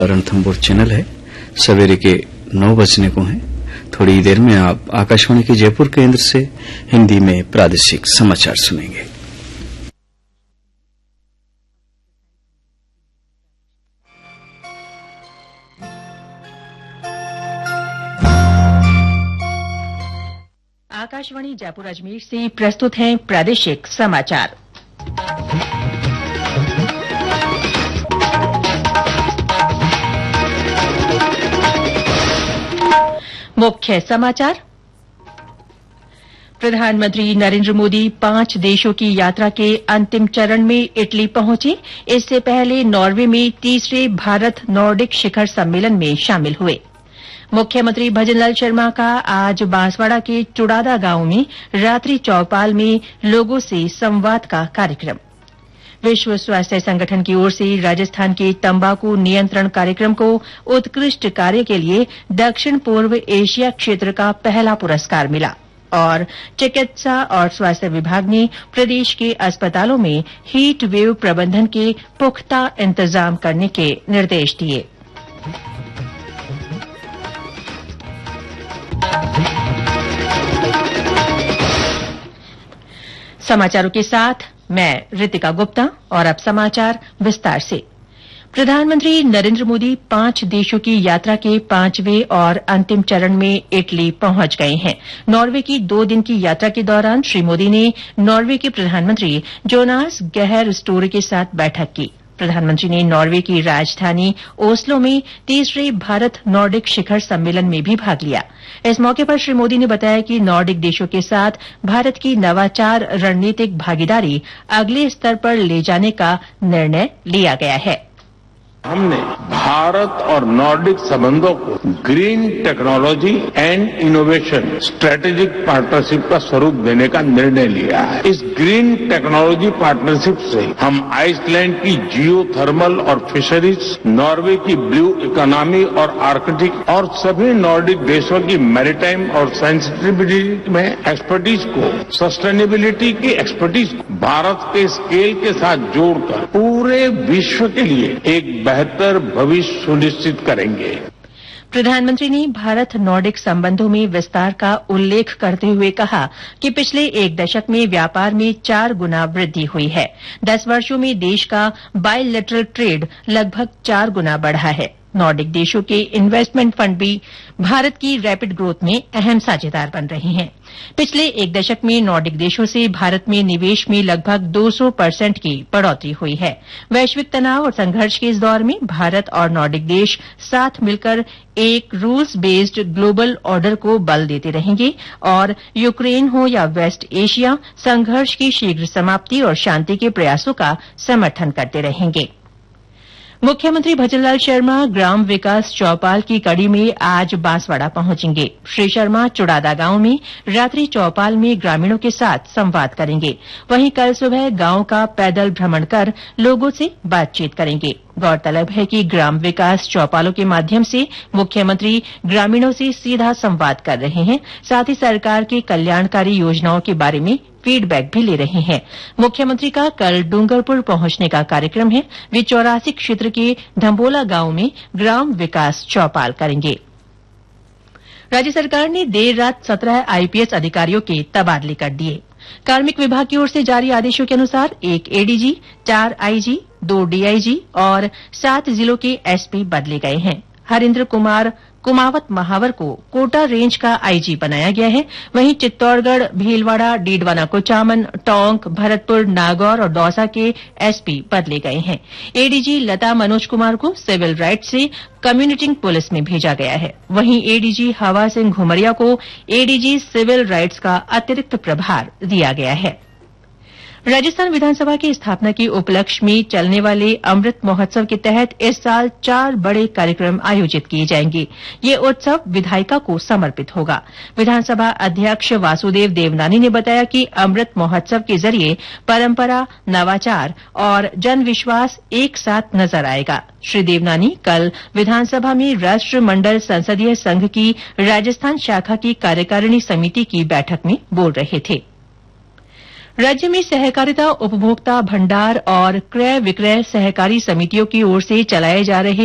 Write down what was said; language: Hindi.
रणथंबोर चैनल है। सवेरे के 9 बजने को हैं। थोड़ी देर में आप आकाशवाणी के जयपुर केंद्र से हिंदी में प्रादेशिक समाचार सुनेंगे। आकाशवाणी जयपुर अजमेर से प्रस्तुत हैं प्रादेशिक समाचार। मुख्य समाचार। प्रधानमंत्री नरेंद्र मोदी 5 देशों की यात्रा के अंतिम चरण में इटली पहुंचे। इससे पहले नॉर्वे में तीसरे भारत नॉर्डिक शिखर सम्मेलन में शामिल हुए। मुख्यमंत्री भजनलाल शर्मा का आज बांसवाड़ा के चुड़ादा गांव में रात्रि चौपाल में लोगों से संवाद का कार्यक्रम। विश्व स्वास्थ्य संगठन की ओर से राजस्थान के तंबाकू नियंत्रण कार्यक्रम को उत्कृष्ट कार्य के लिए दक्षिण पूर्व एशिया क्षेत्र का पहला पुरस्कार मिला। और चिकित्सा और स्वास्थ्य विभाग ने प्रदेश के अस्पतालों में हीट वेव प्रबंधन के पुख्ता इंतजाम करने के निर्देश दिए। समाचारों के साथ मैं रितिका गुप्ता और अब समाचार विस्तार से। प्रधानमंत्री नरेंद्र मोदी 5 देशों की यात्रा के 5वें और अंतिम चरण में इटली पहुंच गए हैं। नॉर्वे की 2 दिन की यात्रा के दौरान श्री मोदी ने नॉर्वे के प्रधानमंत्री जोनास गहर स्टोरे के साथ बैठक की। प्रधानमंत्री ने नॉर्वे की राजधानी ओस्लो में तीसरे भारत नॉर्डिक शिखर सम्मेलन में भी भाग लिया। इस मौके पर श्री मोदी ने बताया कि नॉर्डिक देशों के साथ भारत की नवाचार रणनीतिक भागीदारी अगले स्तर पर ले जाने का निर्णय लिया गया है। हमने भारत और नॉर्डिक संबंधों को green technology and innovation strategic partnership का स्वरूप देने का निर्णय लिया है। इस ग्रीन टेक्नोलॉजी पार्टनरशिप से हम आइसलैंड की जियो थर्मल और फिशरीज, नॉर्वे की ब्लू इकोनॉमी और आर्कटिक और सभी नॉर्डिक देशों की मैरीटाइम और सेंसिटिविटी में एक्सपर्टीज को, सस्टेनेबिलिटी की एक्सपर्टीज को भारत के स्केल के साथ जोड़कर पूरे विश्व के लिए एक बेहतर भविष्य सुनिश्चित करेंगे। प्रधानमंत्री ने भारत नॉर्डिक संबंधों में विस्तार का उल्लेख करते हुए कहा कि पिछले 1 दशक में व्यापार में 4 गुना वृद्धि हुई है। 10 वर्षों में देश का बायलैटरल ट्रेड लगभग 4 गुना बढ़ा है। नॉर्डिक देशों के इन्वेस्टमेंट फंड भी भारत की रैपिड ग्रोथ में अहम साझेदार बन रहे हैं। पिछले 1 दशक में नॉर्डिक देशों से भारत में निवेश में लगभग 200% की बढ़ोतरी हुई है। वैश्विक तनाव और संघर्ष के इस दौर में भारत और नॉर्डिक देश साथ मिलकर एक रूल्स बेस्ड ग्लोबल ऑर्डर को बल देते रहेंगे और यूक्रेन हो या वेस्ट एशिया, संघर्ष की शीघ्र समाप्ति और शांति के प्रयासों का समर्थन करते रहेंगे। मुख्यमंत्री भजनलाल शर्मा ग्राम विकास चौपाल की कड़ी में आज बांसवाड़ा पहुंचेंगे। श्री शर्मा चुड़ादा गांव में रात्रि चौपाल में ग्रामीणों के साथ संवाद करेंगे। वहीं कल सुबह गांव का पैदल भ्रमण कर लोगों से बातचीत करेंगे। गौरतलब है कि ग्राम विकास चौपालों के माध्यम से मुख्यमंत्री ग्रामीणों से सीधा संवाद कर रहे हैं। साथ ही सरकार की कल्याणकारी योजनाओं के बारे में फीडबैक भी ले रहे हैं। मुख्यमंत्री का कल डूंगरपुर पहुंचने का कार्यक्रम है। वे 84 क्षेत्र के धम्बोला गांव में ग्राम विकास चौपाल करेंगे। राज्य सरकार ने देर रात 17 आईपीएस अधिकारियों के तबादले कर दिए। कार्मिक विभाग की ओर से जारी आदेशों के अनुसार 1 एडीजी, 4 आईजी, 2 डीआईजी और 7 जिलों के एसपी बदले गए हैं। हरिन्द्र कुमार कुमावत महावर को कोटा रेंज का आईजी बनाया गया है। वहीं चित्तौड़गढ़, भीलवाड़ा, डीडवाना कुचामन, टोंक, भरतपुर, नागौर और दौसा के एसपी बदले गए हैं। एडीजी लता मनोज कुमार को सिविल राइट्स से कम्युनिटिंग पुलिस में भेजा गया है। वहीं एडीजी हवा सिंह घुमरिया को एडीजी सिविल राइट्स का अतिरिक्त प्रभार दिया गया है। राजस्थान विधानसभा की स्थापना के उपलक्ष्य में चलने वाले अमृत महोत्सव के तहत इस साल 4 बड़े कार्यक्रम आयोजित किए जाएंगे। ये उत्सव विधायिका को समर्पित होगा। विधानसभा अध्यक्ष वासुदेव देवनानी ने बताया कि अमृत महोत्सव के जरिए परंपरा, नवाचार और जनविश्वास एक साथ नजर आएगा। श्री देवनानी कल विधानसभा में राष्ट्रमंडल संसदीय संघ की राजस्थान शाखा की कार्यकारिणी समिति की बैठक में बोल रहे थे। राज्य में सहकारिता उपभोक्ता भंडार और क्रय विक्रय सहकारी समितियों की ओर से चलाए जा रहे